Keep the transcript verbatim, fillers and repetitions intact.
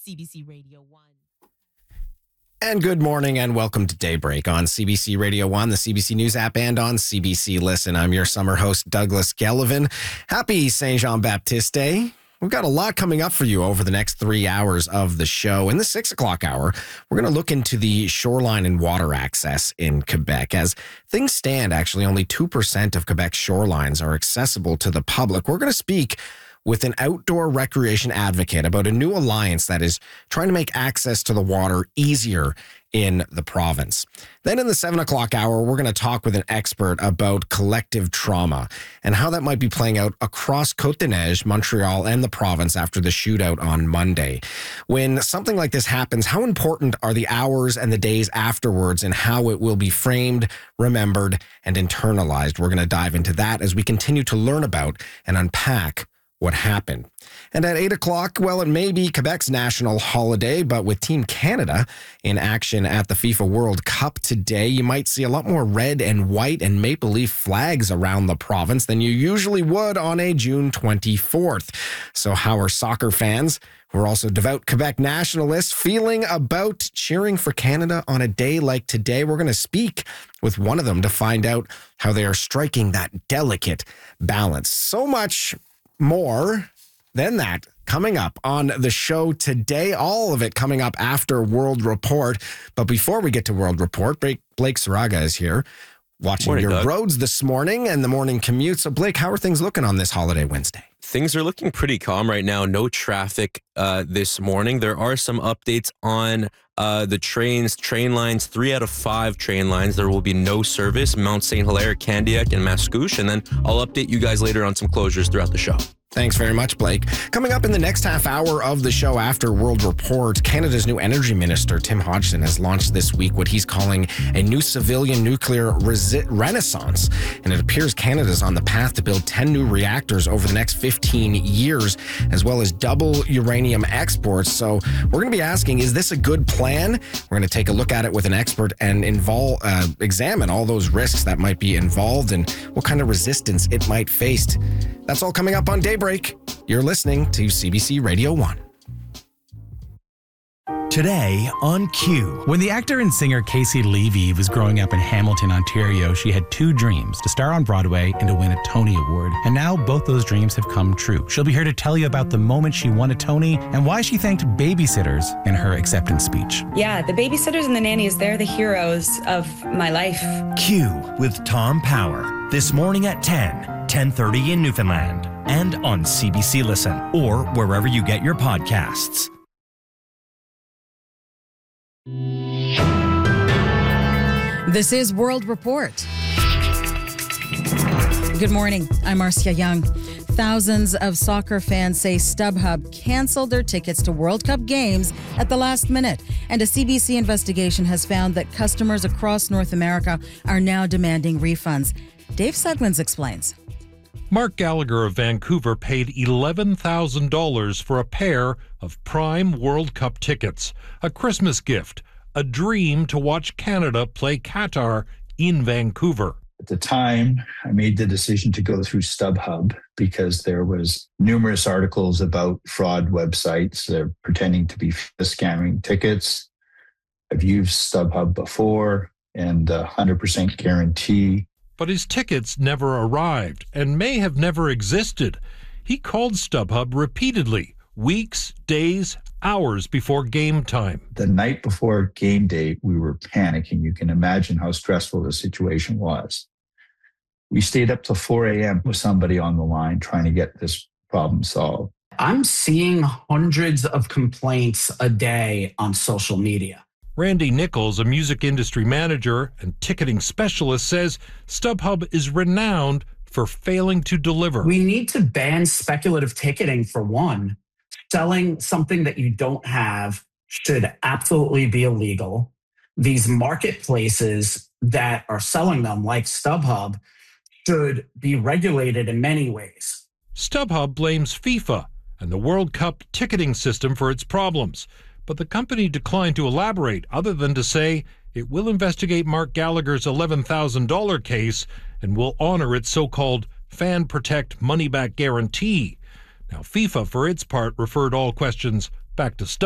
C B C Radio one. And good morning and welcome to Daybreak on C B C Radio one, the C B C News app, and on C B C Listen. I'm your summer host, Douglas Gellivan. Happy Saint Jean Baptiste Day. We've got a lot coming up for you over the next three hours of the show. In the six o'clock hour, we're going to look into the shoreline and water access in Quebec. As things stand, actually, only two percent of Quebec's shorelines are accessible to the public. We're going to speak with an outdoor recreation advocate about a new alliance that is trying to make access to the water easier in the province. Then in the seven o'clock hour, we're going to talk with an expert about collective trauma and how that might be playing out across Côte-des-Neiges, Montreal, and the province after the shootout on Monday. When something like this happens, how important are the hours and the days afterwards and how it will be framed, remembered, and internalized? We're going to dive into that as we continue to learn about and unpack what happened. And at eight o'clock, well, it may be Quebec's national holiday, but with Team Canada in action at the FIFA World Cup today, you might see a lot more red and white and maple leaf flags around the province than you usually would on a June twenty-fourth. So how are soccer fans, who are also devout Quebec nationalists, feeling about cheering for Canada on a day like today? We're going to speak with one of them to find out how they are striking that delicate balance. So much more than that coming up on the show today. All of it coming up after World Report. But before we get to World Report, Blake, Blake Saraga is here watching Morning, your Doug. roads this morning and the morning commute. So Blake, how are things looking on this holiday Wednesday? Things are looking pretty calm right now. No traffic uh, this morning. There are some updates on uh, the trains, train lines, three out of five train lines. There will be no service, Mount Saint Hilaire, Candiac, and Mascouche. And then I'll update you guys later on some closures throughout the show. Thanks very much, Blake. Coming up in the next half hour of the show after World Report, Canada's new energy minister, Tim Hodgson, has launched this week what he's calling a new civilian nuclear resi- renaissance. And it appears Canada's on the path to build ten new reactors over the next fifteen years, as well as double uranium exports. So we're going to be asking, is this a good plan? We're going to take a look at it with an expert and involve, uh, examine all those risks that might be involved and what kind of resistance it might face. That's all coming up on Daybreak. You're listening to C B C Radio one. Today on Q. When the actor and singer Casey Levy was growing up in Hamilton, Ontario, she had two dreams, to star on Broadway and to win a Tony Award. And now both those dreams have come true. She'll be here to tell you about the moment she won a Tony and why she thanked babysitters in her acceptance speech. Yeah, the babysitters and the nannies, they're the heroes of my life. Q with Tom Power. This morning at ten, ten thirty in Newfoundland. And on C B C Listen or wherever you get your podcasts. This is World Report. Good morning. I'm Marcia Young. Thousands of soccer fans say StubHub canceled their tickets to World Cup games at the last minute. And a C B C investigation has found that customers across North America are now demanding refunds. Dave Sudwins explains. Mark Gallagher of Vancouver paid eleven thousand dollars for a pair of Prime World Cup tickets, a Christmas gift, a dream to watch Canada play Qatar in Vancouver. At the time, I made the decision to go through StubHub because there was numerous articles about fraud websites that are pretending to be scamming tickets. I've used StubHub before and a one hundred percent guarantee. But his tickets never arrived and may have never existed. He called StubHub repeatedly, weeks, days, hours before game time. The night before game day, we were panicking. You can imagine how stressful the situation was. We stayed up till four a.m. with somebody on the line trying to get this problem solved. I'm seeing hundreds of complaints a day on social media. Randy Nichols, a music industry manager and ticketing specialist, says StubHub is renowned for failing to deliver. We need to ban speculative ticketing for one. Selling something that you don't have should absolutely be illegal. These marketplaces that are selling them, like StubHub, should be regulated in many ways. StubHub blames FIFA and the World Cup ticketing system for its problems. But the company declined to elaborate, other than to say it will investigate Mark Gallagher's eleven thousand dollars case and will honor its so-called Fan Protect money-back guarantee. Now, FIFA, for its part, referred all questions back to StubHub.